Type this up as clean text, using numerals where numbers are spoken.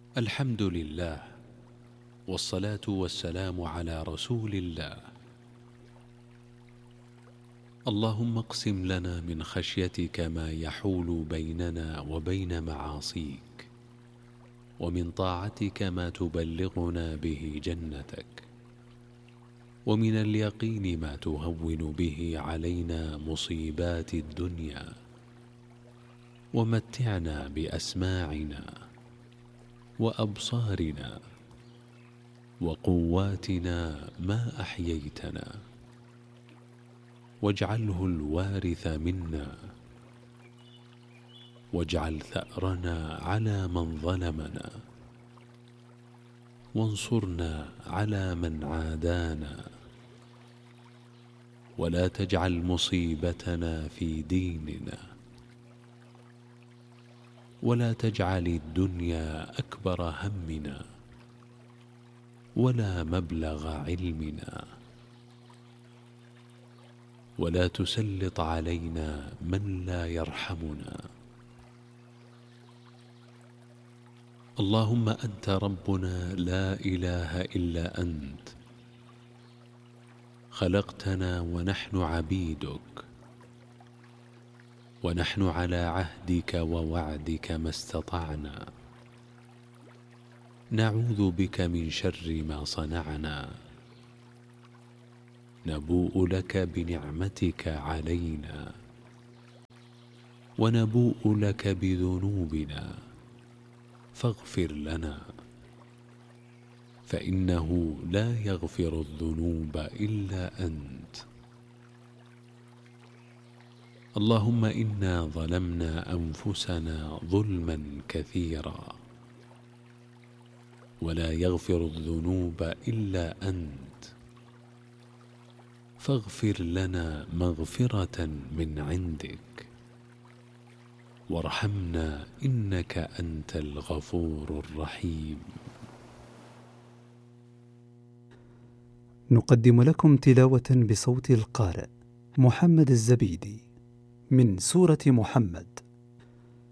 الحمد لله، والصلاة والسلام على رسول الله. اللهم اقسم لنا من خشيتك ما يحول بيننا وبين معاصيك، ومن طاعتك ما تبلغنا به جنتك، ومن اليقين ما تهون به علينا مصيبات الدنيا، ومتعنا بأسماعنا وأبصارنا وقواتنا ما أحييتنا، واجعله الوارث منا، واجعل ثأرنا على من ظلمنا، وانصرنا على من عادانا، ولا تجعل مصيبتنا في ديننا، ولا تجعل الدنيا أكبر همنا ولا مبلغ علمنا، ولا تسلط علينا من لا يرحمنا. اللهم أنت ربنا لا إله إلا أنت، خلقتنا ونحن عبيدك، ونحن على عهدك ووعدك ما استطعنا، نعوذ بك من شر ما صنعنا، نبوء لك بنعمتك علينا، ونبوء لك بذنوبنا، فاغفر لنا، فإنه لا يغفر الذنوب إلا أنت. اللهم إنا ظلمنا أنفسنا ظلما كثيرا، ولا يغفر الذنوب إلا أنت، فاغفر لنا مغفرة من عندك، وارحمنا إنك أنت الغفور الرحيم. نقدم لكم تلاوة بصوت القارئ محمد الزبيدي من سورة محمد.